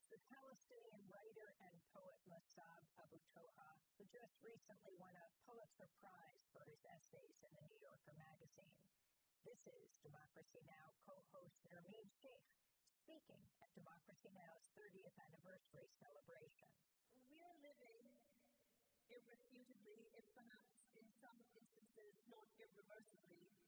the Palestinian writer and poet Massab Abu Toha, who just recently won a Pulitzer Prize for his essays in the New Yorker magazine. This is Democracy Now! Co-host Nermeen Sheikh, speaking at Democracy Now!'s 30th anniversary celebration. We are living irrefutably, if perhaps in some instances not irreversibly,